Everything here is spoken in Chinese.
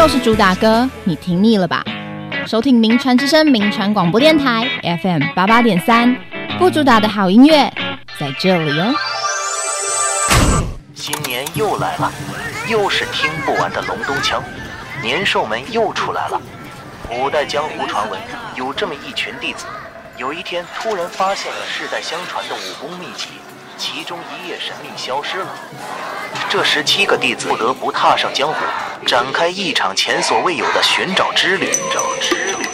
都是主打歌，你听腻了吧？收听名传之声名传广播电台 FM 88.3，不主打的好音乐在这里哦。 新年又来了，又是听不完的隆咚锵，年兽们又出来了。古代江湖传闻，有这么一群弟子，有一天突然发现了世代相传的武功秘籍，其中一夜神秘消失了。这时7个弟子不得不踏上江湖，展开一场前所未有的寻找之旅。